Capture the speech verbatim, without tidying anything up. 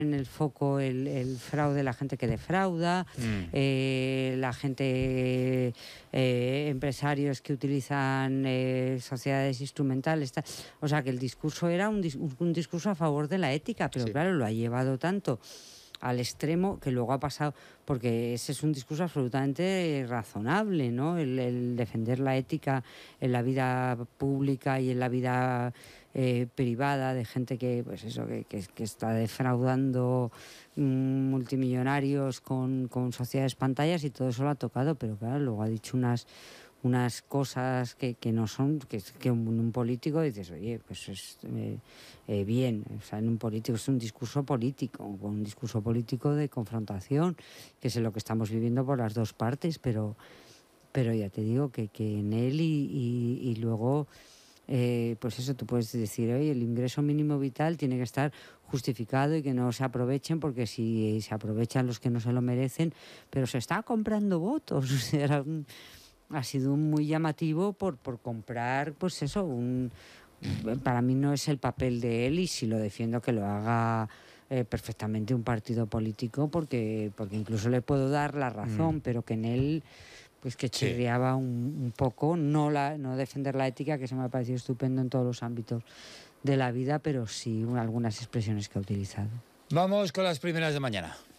en el foco el, el fraude, la gente que defrauda, mm. eh, la gente, eh, empresarios que utilizan eh, sociedades instrumentales. Tal. O sea, que el discurso era un, un discurso a favor de la ética, pero sí. Claro, lo ha llevado tanto al extremo que luego ha pasado, porque ese es un discurso absolutamente razonable, ¿no? El, el defender la ética en la vida pública y en la vida eh, privada de gente que, pues eso, que, que, que está defraudando mmm, multimillonarios con, con sociedades pantallas, y todo eso lo ha tocado, pero claro, luego ha dicho unas unas cosas que, que no son, que, que un, un político dices, oye, pues es eh, eh, bien, o sea, en un político es un discurso político, un discurso político de confrontación, que es lo que estamos viviendo por las dos partes, pero, pero ya te digo que, que en él y, y, y luego, eh, pues eso, tú puedes decir, oye, el ingreso mínimo vital tiene que estar justificado y que no se aprovechen, porque si se aprovechan los que no se lo merecen, pero se está comprando votos, o sea, ha sido muy llamativo por, por comprar, pues eso, un, para mí no es el papel de él, y si lo defiendo que lo haga eh, perfectamente un partido político, porque, porque incluso le puedo dar la razón, mm. pero que en él, pues que chirriaba sí. un, un poco, no, la, no defender la ética, que se me ha parecido estupendo en todos los ámbitos de la vida, pero sí algunas expresiones que ha utilizado. Vamos con las primeras de mañana.